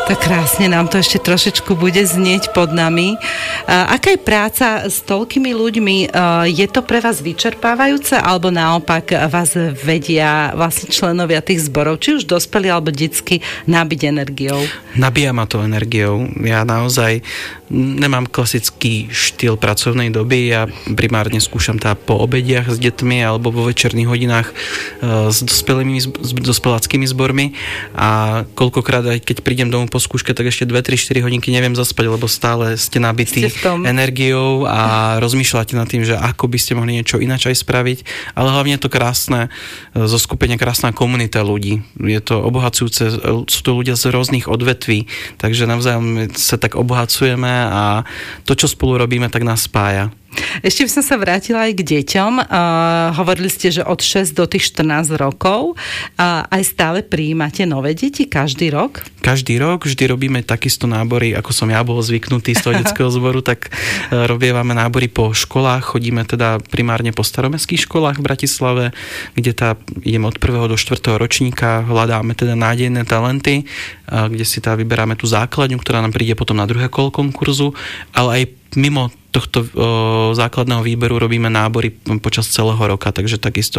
Tak krásne nám to ešte trošičku bude znieť pod nami. Aká je práca s toľkými ľuďmi? Je to pre vás vyčerpávajúce, alebo naopak vás vedia vlastne členovia tých zborov, či už dospelí alebo detsky, nabiť energiou? Nabíja ma to energiou. Ja naozaj nemám klasický štýl pracovnej doby. Ja primárne skúšam po obediach s deťmi alebo vo večerných hodinách s dospeláckými zbormi a koľkokrát aj keď prídem domov po skúške, tak ešte 2-3-4 hodinky neviem zaspať, lebo stále ste nabití energiou a rozmýšľate nad tým, že ako by ste mohli niečo ináč aj spraviť, ale hlavne je to krásne zoskupenie, krásna komunita ľudí. Je to obohacujúce, sú to ľudia z rôznych odvetví, takže navzájom sa tak obohacujeme a to, čo spolu robíme, tak nás spája. Ešte by som sa vrátila aj k deťom. Hovorili ste, že od 6 do tých 14 rokov. Aj stále prijímate nové deti každý rok? Každý rok vždy robíme takisto nábory, ako som ja bol zvyknutý z toho detského zboru, tak robievame nábory po školách. Chodíme teda primárne po staromestských školách v Bratislave, kde ideme od 1. do 4. ročníka, hľadáme teda nádejné talenty, kde si vyberáme tú základňu, ktorá nám príde potom na druhé kolo konkurzu, ale aj mimo tohto základného výberu robíme nábory počas celého roka, takže takisto